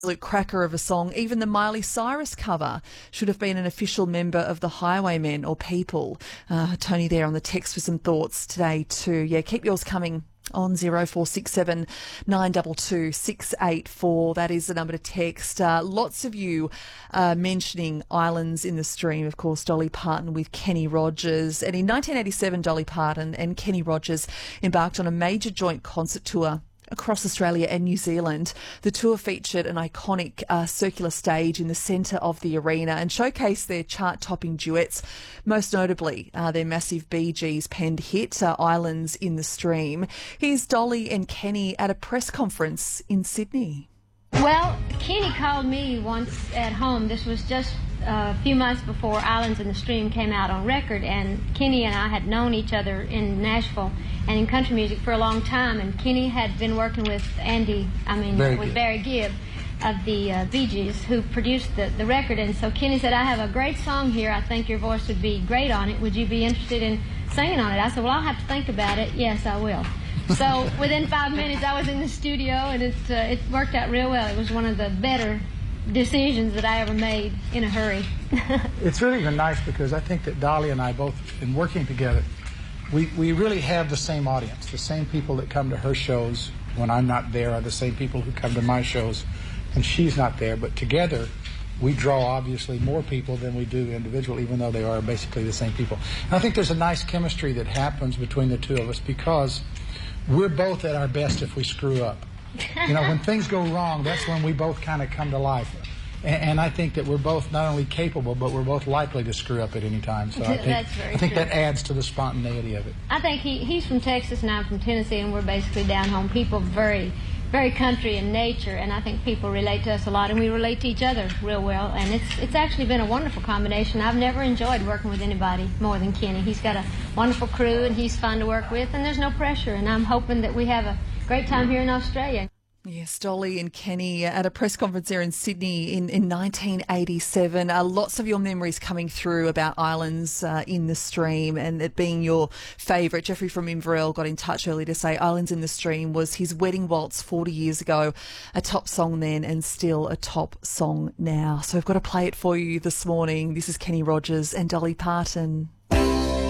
absolute cracker of a song. Even the Miley Cyrus cover should have been an official member of the Highwaymen or People. Tony there on the text for some thoughts today too. Yeah, keep yours coming on 0467 922 684. That is the number to text. Lots of you mentioning Islands in the Stream, of course, Dolly Parton with Kenny Rogers. And in 1987, Dolly Parton and Kenny Rogers embarked on a major joint concert tour across Australia and New Zealand. The tour featured an iconic circular stage in the centre of the arena and showcased their chart-topping duets, most notably their massive Bee Gees penned hit, Islands in the Stream. Here's Dolly and Kenny at a press conference in Sydney. Well, Kenny called me once at home. This was just a few months before Islands in the Stream came out on record, and Kenny and I had known each other in Nashville and in country music for a long time, and Kenny had been working with Barry Gibb of the Bee Gees, who produced the record. And so Kenny said, I have a great song here. I think your voice would be great on it. Would you be interested in singing on it? I said, well, I'll have to think about it. Yes, I will. So within 5 minutes, I was in the studio, and it worked out real well. It was one of the better decisions that I ever made in a hurry. It's really been nice because I think that Dolly and I both, in working together, we really have the same audience. The same people that come to her shows when I'm not there are the same people who come to my shows and she's not there. But together, we draw obviously more people than we do individually, even though they are basically the same people. And I think there's a nice chemistry that happens between the two of us because we're both at our best if we screw up. You know, when things go wrong, that's when we both kind of come to life. And I think that we're both not only capable, but we're both likely to screw up at any time. So I think that adds to the spontaneity of it. I think he's from Texas and I'm from Tennessee, and we're basically down home people, very, very country in nature, and I think people relate to us a lot, and we relate to each other real well. And it's actually been a wonderful combination. I've never enjoyed working with anybody more than Kenny. He's got a wonderful crew, and he's fun to work with, and there's no pressure. And I'm hoping that we have a great time here in Australia. Yes, Dolly and Kenny at a press conference there in Sydney in 1987. Lots of your memories coming through about Islands in the Stream and it being your favourite. Jeffrey from Inverell got in touch earlier to say Islands in the Stream was his wedding waltz 40 years ago, a top song then and still a top song now. So we've got to play it for you this morning. This is Kenny Rogers and Dolly Parton.